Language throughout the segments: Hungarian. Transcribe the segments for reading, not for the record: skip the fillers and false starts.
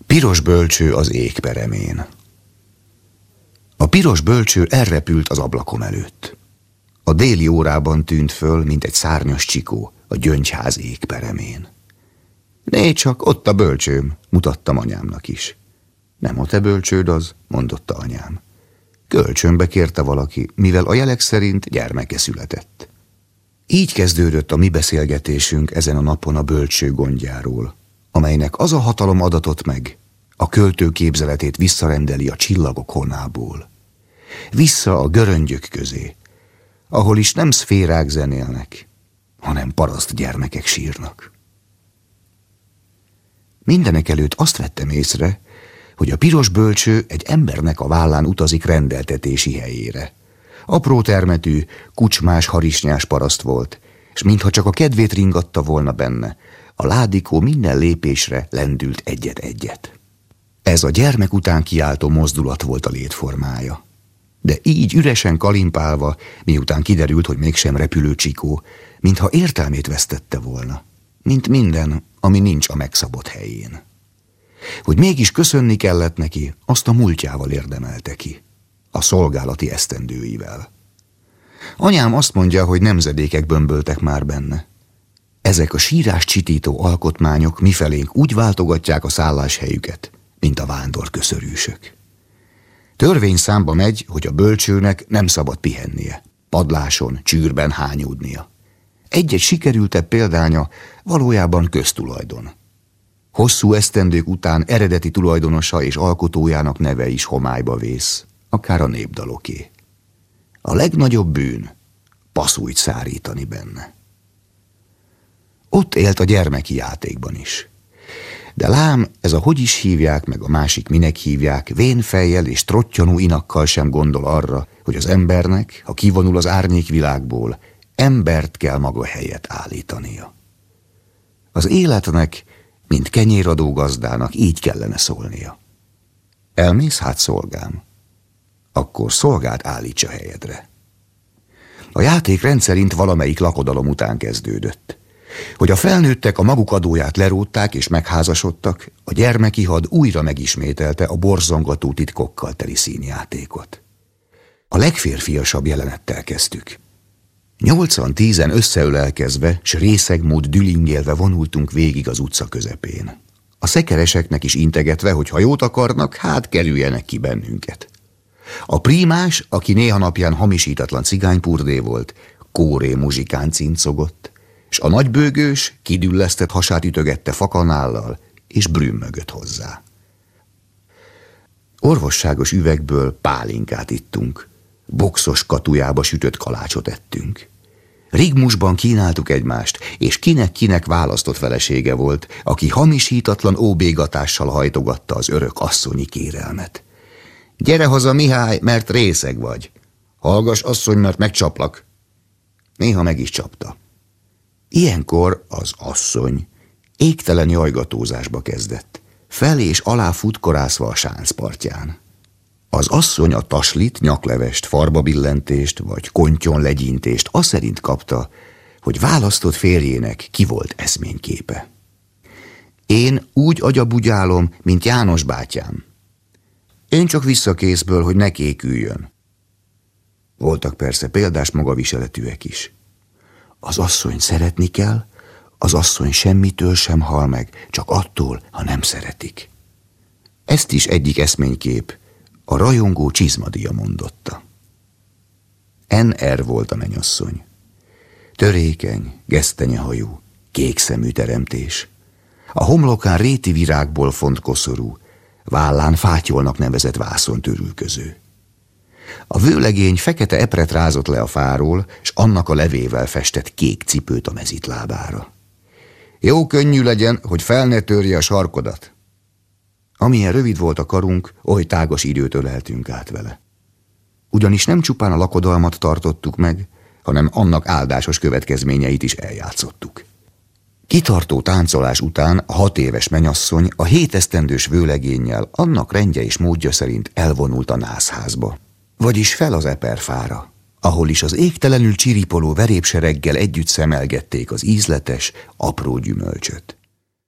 Piros bölcső az égperemén. A piros bölcső elrepült az ablakom előtt. A déli órában tűnt föl, mint egy szárnyas csikó a gyöngyház égperemén. Né, csak ott a bölcsőm, mutattam anyámnak is. Nem a te bölcsőd az, mondotta anyám. Kölcsönbe kérte valaki, mivel a jelek szerint gyermeke született. Így kezdődött a mi beszélgetésünk ezen a napon a bölcső gondjáról, amelynek az a hatalom adatott meg, a költő képzeletét visszarendeli a csillagok honából. Vissza a göröngyök közé, ahol is nem szférák zenélnek, hanem paraszt gyermekek sírnak. Mindenek előtt azt vettem észre, hogy a piros bölcső egy embernek a vállán utazik rendeltetési helyére. Apró termetű, kucsmás, harisnyás paraszt volt, és mintha csak a kedvét ringatta volna benne, a ládikó minden lépésre lendült egyet-egyet. Ez a gyermek után kiáltó mozdulat volt a létformája. De így üresen kalimpálva, miután kiderült, hogy mégsem repülő csikó, mintha értelmét vesztette volna, mint minden, ami nincs a megszabott helyén. Hogy mégis köszönni kellett neki, azt a múltjával érdemelte ki, a szolgálati esztendőivel. Anyám azt mondja, hogy nemzedékek bömböltek már benne. Ezek a sírás csitító alkotmányok mifelénk úgy váltogatják a szálláshelyüket, mint a vándorköszörűsök. Törvényszámba megy, hogy a bölcsőnek nem szabad pihennie, padláson, csűrben hányódnia. Egy-egy sikerültebb példánya valójában köztulajdon. Hosszú esztendők után eredeti tulajdonosa és alkotójának neve is homályba vész, akár a népdaloké. A legnagyobb bűn passzújt szárítani benne. Ott élt a gyermeki játékban is. De lám, ez a hogy is hívják, meg a másik minek hívják, vén fejjel és trottyonú inakkal sem gondol arra, hogy az embernek, ha kivonul az árnyékvilágból, embert kell maga helyet állítania. Az életnek, mint kenyéradó gazdának így kellene szólnia. Elmész hát, szolgám? Akkor szolgált állítsa helyedre. A játék rendszerint valamelyik lakodalom után kezdődött. Hogy a felnőttek a maguk adóját lerótták és megházasodtak, a gyermeki had újra megismételte a borzongató titkokkal teli színjátékot. A legférfiasabb jelenettel kezdtük. 8-10 összeölelkezve, s részegmód dülingélve vonultunk végig az utca közepén. A szekereseknek is integetve, hogy ha jót akarnak, hát kerüljenek ki bennünket. A prímás, aki néha napján hamisítatlan cigánypurdé volt, kóré muzsikán cincogott, és a nagybőgős kidüllesztett hasát ütögette fakanállal, és brümmögött hozzá. Orvosságos üvegből pálinkát ittunk, boxos katujába sütött kalácsot ettünk. Rigmusban kínáltuk egymást, és kinek-kinek választott felesége volt, aki hamisítatlan óbégatással hajtogatta az örök asszonyi kérelmet. Gyere haza, Mihály, mert részeg vagy. Hallgass, asszony, mert megcsaplak. Néha meg is csapta. Ilyenkor az asszony égtelen jajgatózásba kezdett, fel és alá futkorászva a sáncpartján. Az asszony a taslit, nyaklevest, farbabillentést vagy konttyon legyintést azt szerint kapta, hogy választott férjének ki volt eszményképe. Én úgy agyabugyálom, mint János bátyám. Én csak visszakészből, hogy ne kéküljön. Voltak persze példás magaviseletűek is. Az asszony szeretni kell, az asszony semmitől sem hal meg, csak attól, ha nem szeretik. Ezt is egyik eszménykép, a rajongó Csizmadia mondotta. N.R. volt a menyasszony. Törékeny, gesztenyehajú, kékszemű teremtés. A homlokán réti virágból font koszorú, vállán fátyolnak nevezett vászontörülköző. A vőlegény fekete epret rázott le a fáról, s annak a levével festett kék cipőt a mezitlábára. Jó könnyű legyen, hogy fel ne törje a sarkodat. Amilyen rövid volt a karunk, oly tágas időt öleltünk át vele. Ugyanis nem csupán a lakodalmat tartottuk meg, hanem annak áldásos következményeit is eljátszottuk. Kitartó táncolás után a 6 éves menyasszony a 7 esztendős vőlegénnyel annak rendje és módja szerint elvonult a nászházba, vagyis fel az eperfára, ahol is az égtelenül csiripoló verépsereggel együtt szemelgették az ízletes, apró gyümölcsöt.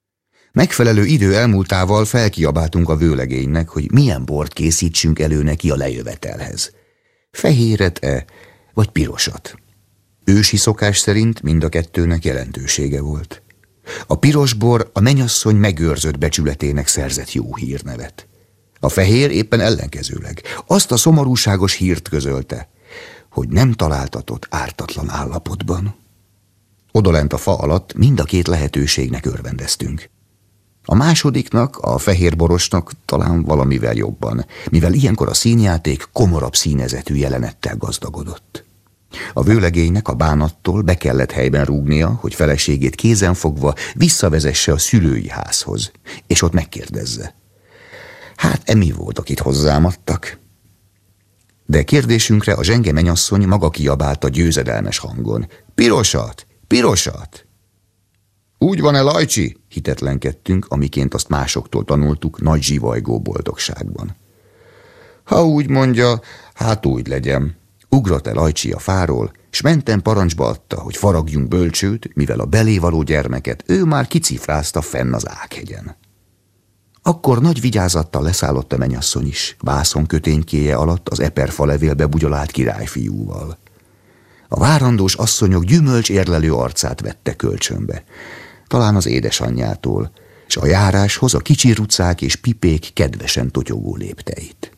Megfelelő idő elmúltával felkiabáltunk a vőlegénynek, hogy milyen bort készítsünk elő neki a lejövetelhez. Fehéret-e, vagy pirosat? Ősi szokás szerint mind a kettőnek jelentősége volt. A piros bor a mennyasszony megőrzött becsületének szerzett jó hírnevet. A fehér éppen ellenkezőleg azt a szomorúságos hírt közölte, hogy nem találtatott ártatlan állapotban. Odalent a fa alatt mind a két lehetőségnek örvendeztünk. A másodiknak, a fehérborosnak talán valamivel jobban, mivel ilyenkor a színjáték komorabb színezetű jelenettel gazdagodott. A vőlegénynek a bánattól be kellett helyben rúgnia, hogy feleségét kézenfogva visszavezesse a szülői házhoz, és ott megkérdezze. Hát mi volt, akit hozzám adtak? De kérdésünkre a zsenge mennyasszony maga kiabálta győzedelmes hangon. Pirosat! Pirosat! Úgy van-e, Lajcsi? Hitetlenkedtünk, amiként azt másoktól tanultuk nagy zsivajgó boldogságban. Ha úgy mondja, hát úgy legyen. Ugrott el Lajcsi a fáról, s menten parancsba adta, hogy faragjunk bölcsőt, mivel a belévaló gyermeket ő már kicifrázta fenn az Ághegyen. Akkor nagy vigyázattal leszállott a mennyasszony is, vászonköténykéje alatt az eperfa levélbe bugyolált királyfiúval. A várandós asszonyok gyümölcs érlelő arcát vette kölcsönbe, talán az édesanyjától, s a járáshoz a kicsi rucák és pipék kedvesen totyogó lépteit.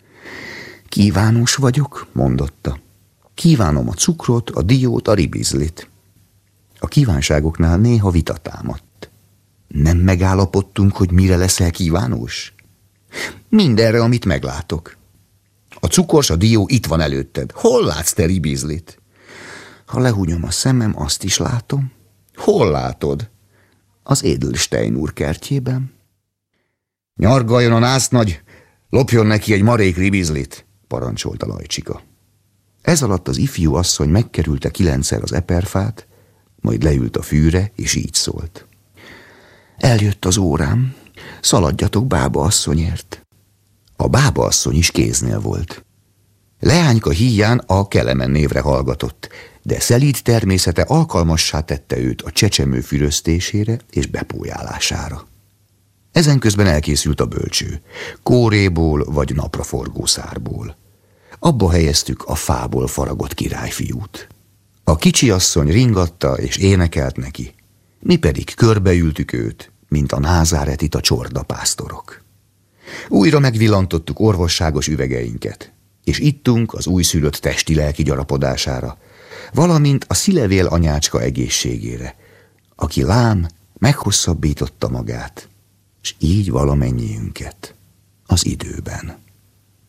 Kívános vagyok, mondotta. Kívánom a cukrot, a diót, a ribizlit. A kívánságoknál néha vita támadt. Nem megállapodtunk, hogy mire leszel kívánós? Mindenre, amit meglátok. A cukors, a dió itt van előtted. Hol látsz te ribizlit? Ha lehúnyom a szemem, azt is látom. Hol látod? Az Edelstein úr kertjében. Nyargaljon a násznagy, lopjon neki egy marék ribizlit, parancsolta Lajcsika. Ez alatt az ifjú asszony megkerülte 9-szer az eperfát, majd leült a fűre, és így szólt. Eljött az órám, szaladjatok bába asszonyért. A bába asszony is kéznél volt. Leányka híján a Kelemen névre hallgatott, de szelíd természete alkalmassá tette őt a csecsemő füröztésére és bepójálására. Ezenközben elkészült a bölcső, kóréból vagy napraforgó szárból. Abba helyeztük a fából faragott királyfiút. A kicsi asszony ringatta és énekelt neki, mi pedig körbeültük őt, mint a názáretit a csordapásztorok. Újra megvillantottuk orvosságos üvegeinket, és ittunk az újszülött testi-lelki gyarapodására, valamint a szílevél anyácska egészségére, aki lám meghosszabbította magát, s így valamennyiünket az időben.